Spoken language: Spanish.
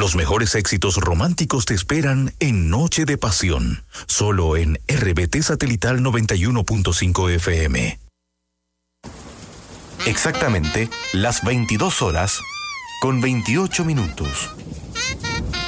Los mejores éxitos románticos te esperan en Noche de Pasión, solo en RBT Satelital 91.5 FM. Exactamente las 22 horas con 28 minutos.